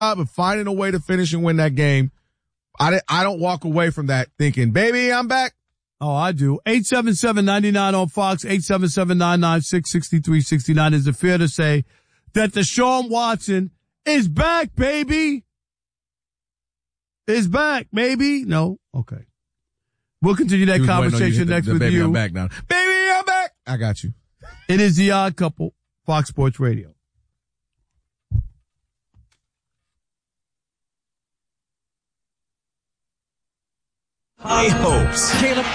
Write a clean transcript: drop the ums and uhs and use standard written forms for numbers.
of finding a way to finish and win that game. I don't walk away from that thinking, baby, I'm back. Oh, I do. 877-99 on Fox, 877-996-6369. Is it fair to say that Deshaun Watson is back, baby? Is back, baby? No? Okay. We'll continue that conversation next with baby, you. I'm back now. Baby, I'm back. I got you. It is The Odd Couple, Fox Sports Radio. High hopes. Caleb